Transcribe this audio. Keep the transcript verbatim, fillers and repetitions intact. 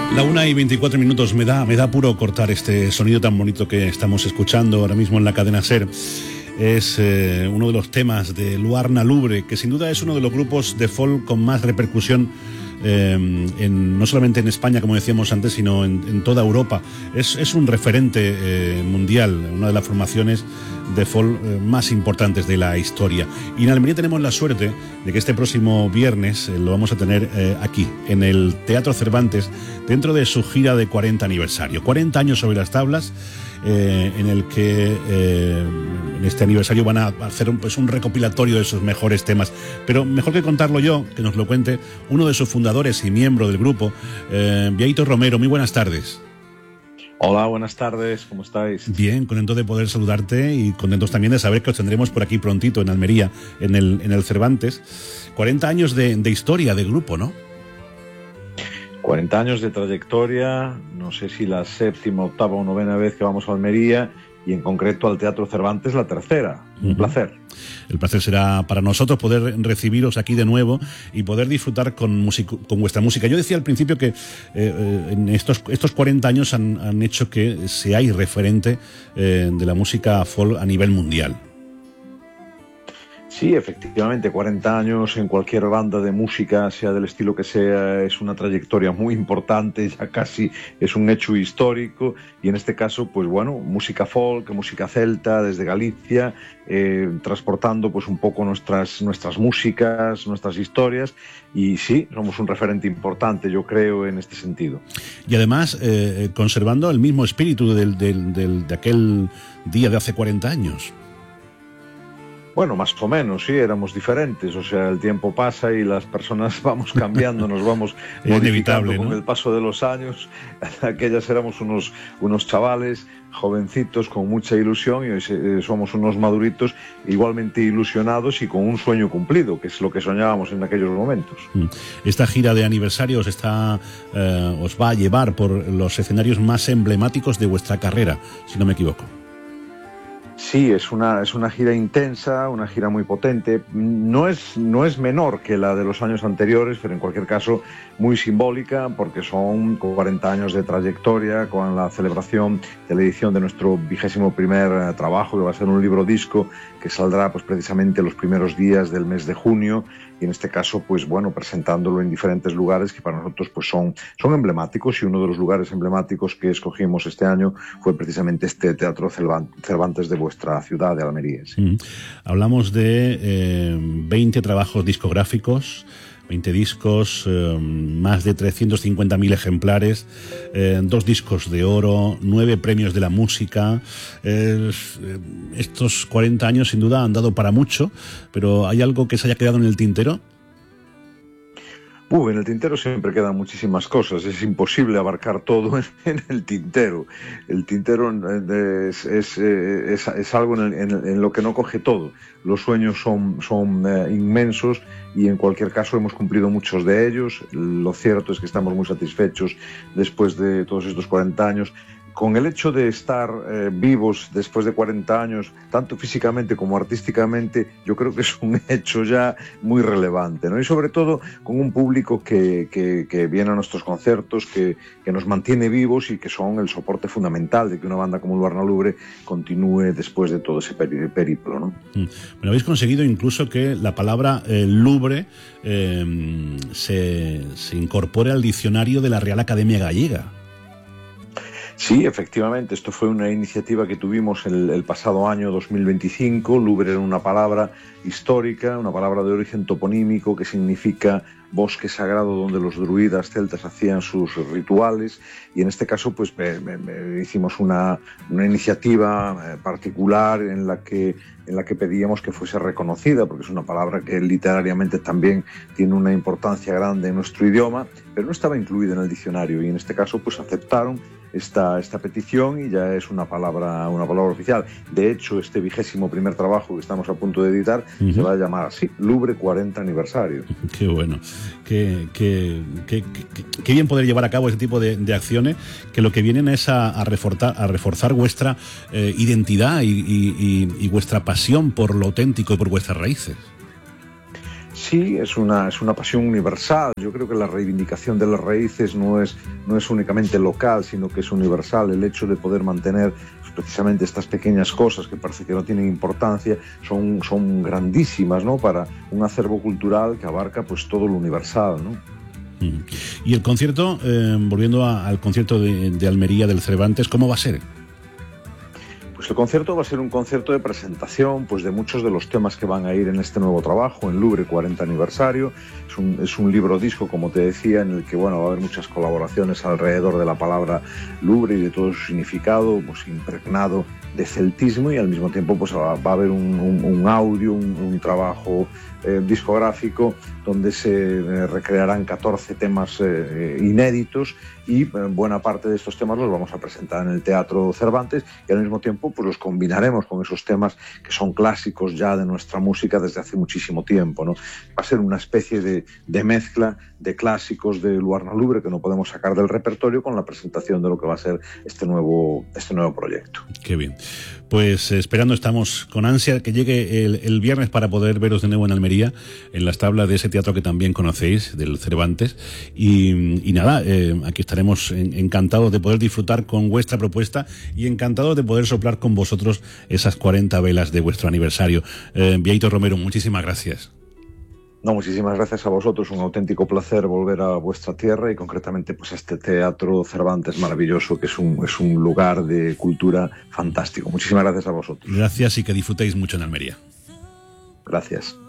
La una y veinticuatro minutos, me da, me da puro cortar este sonido tan bonito que estamos escuchando ahora mismo en la cadena SER. Es eh, uno de los temas de Luarna Lubre, que sin duda es uno de los grupos de folk con más repercusión, eh, en, no solamente en España, como decíamos antes, sino en, en toda Europa. Es, es un referente eh, mundial, una de las formaciones de folk eh, más importantes de la historia. Y en Almería tenemos la suerte de que este próximo viernes eh, lo vamos a tener eh, aquí, en el Teatro Cervantes, dentro de su gira de cuarenta aniversario. cuarenta años sobre las tablas, eh, en el que eh, en este aniversario van a hacer un, pues, un recopilatorio de sus mejores temas. Pero mejor que contarlo yo, que nos lo cuente uno de sus fundadores y miembro del grupo, eh, Bieito Romero. Muy buenas tardes. Hola, buenas tardes, ¿cómo estáis? Bien, contento de poder saludarte y contentos también de saber que os tendremos por aquí prontito en Almería, en el, en el Cervantes. cuarenta años de, de historia de grupo, ¿no? cuarenta años de trayectoria, no sé si la séptima, octava o novena vez que vamos a Almería, y en concreto al Teatro Cervantes la tercera. Un uh-huh. placer. El placer será para nosotros poder recibiros aquí de nuevo y poder disfrutar con, music- con vuestra música. Yo decía al principio que eh, en estos, estos cuarenta años han, han hecho que seáis referente eh, de la música folk a nivel mundial. Sí, efectivamente, cuarenta años en cualquier banda de música, sea del estilo que sea, es una trayectoria muy importante, ya casi es un hecho histórico, y en este caso, pues bueno, música folk, música celta, desde Galicia, eh, transportando pues un poco nuestras, nuestras músicas, nuestras historias, y sí, somos un referente importante, yo creo, en este sentido. Y además, eh, conservando el mismo espíritu del, del, del, de aquel día de hace cuarenta años. Bueno, más o menos, sí, éramos diferentes, o sea, el tiempo pasa y las personas vamos cambiando, nos vamos modificando con, ¿no?, el paso de los años. Aquellas éramos unos, unos chavales jovencitos con mucha ilusión y hoy eh, somos unos maduritos igualmente ilusionados y con un sueño cumplido, que es lo que soñábamos en aquellos momentos. Esta gira de aniversario os, está, eh, os va a llevar por los escenarios más emblemáticos de vuestra carrera, si no me equivoco. Sí, es una, es una gira intensa, una gira muy potente. No es, no es menor que la de los años anteriores, pero en cualquier caso muy simbólica, porque son cuarenta años de trayectoria con la celebración de la edición de nuestro vigésimo primer trabajo, que va a ser un libro disco que saldrá pues precisamente los primeros días del mes de junio, y en este caso pues bueno, presentándolo en diferentes lugares que para nosotros pues son, son emblemáticos, y uno de los lugares emblemáticos que escogimos este año fue precisamente este Teatro Cervantes de vuestra ciudad de Almería. Sí. Mm. Hablamos de eh, veinte trabajos discográficos, veinte discos, eh, más de trescientos cincuenta mil ejemplares, eh, dos discos de oro, nueve premios de la música. Eh, estos cuarenta años sin duda han dado para mucho, pero ¿hay algo que se haya quedado en el tintero? Uh, en el tintero siempre quedan muchísimas cosas, es imposible abarcar todo en, en el tintero. El tintero es, es, es, es algo en, el, en, en lo que no coge todo. Los sueños son, son eh, inmensos y en cualquier caso hemos cumplido muchos de ellos. Lo cierto es que estamos muy satisfechos después de todos estos cuarenta años. Con el hecho de estar eh, vivos después de cuarenta años, tanto físicamente como artísticamente, yo creo que es un hecho ya muy relevante, ¿no? Y sobre todo con un público que, que, que viene a nuestros conciertos, que, que nos mantiene vivos y que son el soporte fundamental de que una banda como Luarna Lubre continúe después de todo ese peri- periplo, ¿no? Mm. Bueno, habéis conseguido incluso que la palabra eh, Lubre eh, se, se incorpore al diccionario de la Real Academia Gallega. Sí, efectivamente, esto fue una iniciativa que tuvimos el, el pasado año dos mil veinticinco. Lubre era una palabra histórica, una palabra de origen toponímico que significa bosque sagrado donde los druidas celtas hacían sus rituales, y en este caso pues me, me, me hicimos una, una iniciativa particular en la que en la que pedíamos que fuese reconocida, porque es una palabra que literariamente también tiene una importancia grande en nuestro idioma, pero no estaba incluida en el diccionario, y en este caso pues aceptaron esta, esta petición y ya es una palabra, una palabra oficial. De hecho, este vigésimo primer trabajo que estamos a punto de editar uh-huh. se va a llamar así, Lubre cuarenta aniversario. Qué bueno, qué, qué, qué, qué, qué bien poder llevar a cabo este tipo de, de acciones que lo que vienen es a, a, reforzar, a reforzar vuestra eh, identidad y, y, y, y vuestra pasión por lo auténtico y por vuestras raíces. Sí, es una, es una pasión universal. Yo creo que la reivindicación de las raíces no es, no es únicamente local, sino que es universal. El hecho de poder mantener precisamente estas pequeñas cosas que parece que no tienen importancia son, son grandísimas, ¿no?, para un acervo cultural que abarca pues todo lo universal, ¿no? Mm. Y el concierto, eh, volviendo a, al concierto de, de Almería del Cervantes, ¿cómo va a ser? Pues el concierto va a ser un concierto de presentación pues de muchos de los temas que van a ir en este nuevo trabajo, en Louvre cuarenta aniversario. Es un, es un libro disco, como te decía, en el que bueno, va a haber muchas colaboraciones alrededor de la palabra Louvre y de todo su significado, pues impregnado de celtismo, y al mismo tiempo pues va, va a haber un, un, un audio, un, un trabajo eh, discográfico donde se eh, recrearán catorce temas eh, inéditos, y eh, buena parte de estos temas los vamos a presentar en el Teatro Cervantes, y al mismo tiempo pues los combinaremos con esos temas que son clásicos ya de nuestra música desde hace muchísimo tiempo, ¿no? Va a ser una especie de, de mezcla de clásicos de Luarna Louvre que no podemos sacar del repertorio, con la presentación de lo que va a ser este nuevo, este nuevo proyecto. Qué bien. Pues eh, esperando estamos con ansia que llegue el, el viernes para poder veros de nuevo en Almería, en las tablas de ese teatro que también conocéis, del Cervantes. Y, y nada, eh, aquí estaremos en, encantados de poder disfrutar con vuestra propuesta y encantados de poder soplar con vosotros esas cuarenta velas de vuestro aniversario. Eh, Bieito Romero, muchísimas gracias. No, muchísimas gracias a vosotros, un auténtico placer volver a vuestra tierra y concretamente pues a este Teatro Cervantes maravilloso, que es un, es un lugar de cultura fantástico. Muchísimas gracias a vosotros. Gracias y que disfrutéis mucho en Almería. Gracias.